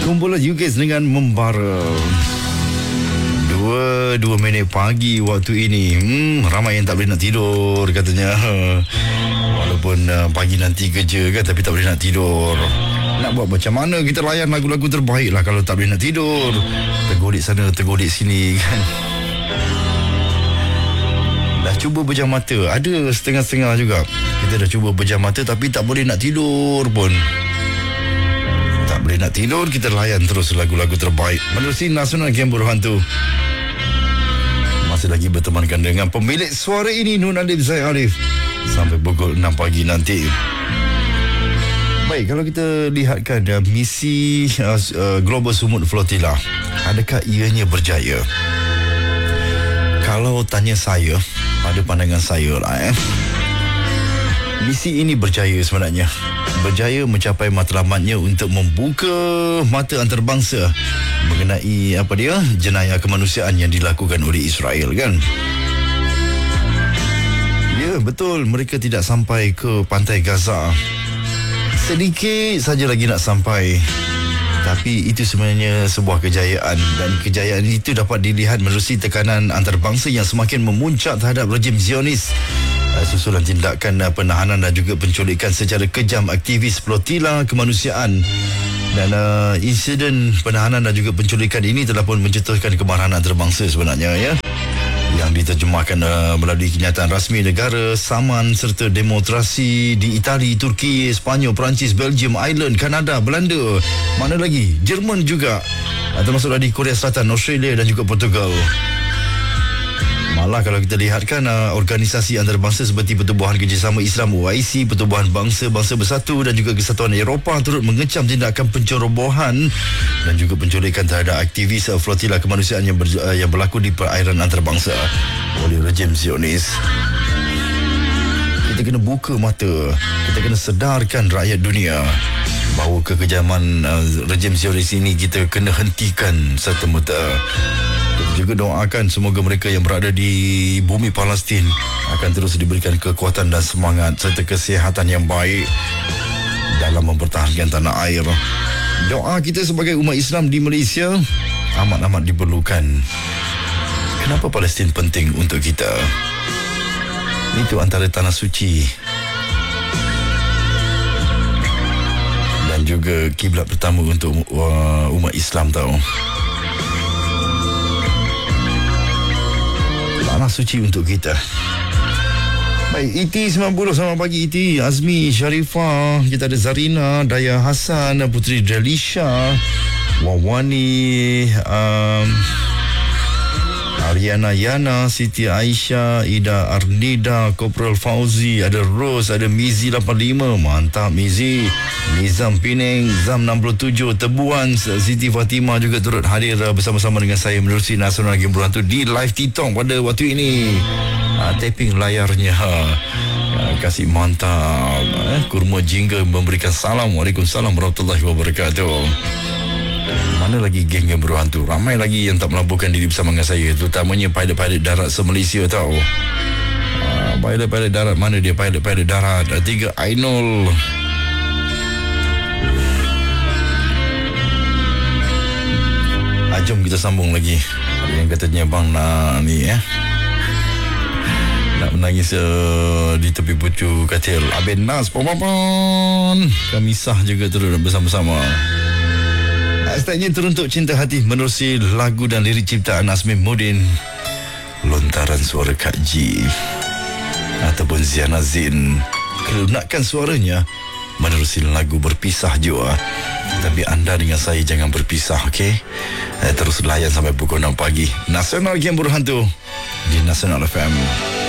Kumpulan UKIS dengan membara 2 minit pagi waktu ini. Ramai yang tak boleh nak tidur katanya. Walaupun pagi nanti kerja kan, tapi tak boleh nak tidur. Nak buat macam mana kita layan lagu-lagu terbaik lah kalau tak boleh nak tidur. Tergodik sana, tergodik sini kan. Dah cuba pejam mata, ada setengah-setengah juga. Kita dah cuba pejam mata tapi tak boleh nak tidur pun. Tak boleh nak tidur, kita layan terus lagu-lagu terbaik menerusi Nasional Game Berhantu. Masih lagi bertemankan dengan pemilik suara ini, Nur Nadib Zaid Arif, sampai pukul 6 pagi nanti. Baik, kalau kita lihatkan misi Global Sumut Flotilla, adakah ianya berjaya? Kalau tanya saya, pada pandangan saya lah, misi ini berjaya sebenarnya. Berjaya mencapai matlamatnya untuk membuka mata antarabangsa mengenai jenayah kemanusiaan yang dilakukan oleh Israel kan. Ya, betul, mereka tidak sampai ke pantai Gaza. Sedikit saja lagi nak sampai. Tapi itu sebenarnya sebuah kejayaan, dan kejayaan itu dapat dilihat menerusi tekanan antarabangsa yang semakin memuncak terhadap rejim Zionis susulan tindakan penahanan dan juga penculikan secara kejam aktivis flotilla kemanusiaan. Dan insiden penahanan dan juga penculikan ini telah pun mencetuskan kemarahan antarabangsa sebenarnya ya, yang diterjemahkan melalui kenyataan rasmi negara, saman serta demonstrasi di Itali, Turki, Sepanyol, Perancis, Belgium, Ireland, Kanada, Belanda, mana lagi, Jerman juga, termasuk di Korea Selatan, Australia dan juga Portugal. Malah kalau kita lihatkan organisasi antarabangsa seperti Pertubuhan Kerjasama Islam OIC, Pertubuhan Bangsa-Bangsa Bersatu dan juga Kesatuan Eropah turut mengecam tindakan pencerobohan dan juga penculikan terhadap aktivis flotilla kemanusiaan yang berlaku di perairan antarabangsa oleh rejim Zionis. Kita kena buka mata, kita kena sedarkan rakyat dunia bahawa kekejaman rejim Zionis ini kita kena hentikan serta-merta. Kita juga doakan semoga mereka yang berada di bumi Palestin akan terus diberikan kekuatan dan semangat serta kesihatan yang baik dalam mempertahankan tanah air. Doa kita sebagai umat Islam di Malaysia amat-amat diperlukan. Kenapa Palestin penting untuk kita? Itu antara tanah suci dan juga kiblat pertama untuk umat Islam tahu. Tanah suci untuk kita. Baik, ET 90, selamat pagi ET. Azmi, Sharifah, kita ada Zarina, Daya Hassan, Putri Delisha, Wawani, Ariana Yana, Siti Aisyah, Ida Arnida, Kopral Fauzi, ada Rose, ada Mizi 85, mantap Mizi, Nizam Penang, Zam 67, Tebuan, Siti Fatimah juga turut hadir bersama-sama dengan saya menerusi Nasional Game Berhantu di live TikTok pada waktu ini. Tapping layarnya. Kasih mantap. Kurma Jingga memberikan salam. Waalaikumsalam warahmatullahi wabarakatuh. Mana lagi geng yang berhantu? Ramai lagi yang tak melabuhkan diri bersama dengan saya, terutamanya pilot-pilot darat se-Malaysia tahu. Pilot-pilot darat, mana dia pilot-pilot darat? 3 Ainul. Jom kita sambung lagi. Ada yang katanya bang nak ni nak menangis di tepi pucuk katil. Abin Nas Pon. Kami sah juga terus bersama-sama. Hashtagnya teruntuk cinta hati menerusi lagu dan lirik ciptaan Asmin Mudin, lontaran suara Kak Ji ataupun Ziana Zin. Kelunakkan suaranya menerusi lagu Berpisah Jua. Tapi anda dengan saya jangan berpisah, okey? Terus layan sampai pukul 6 pagi. Nasional Game Berhantu di Nasional FM.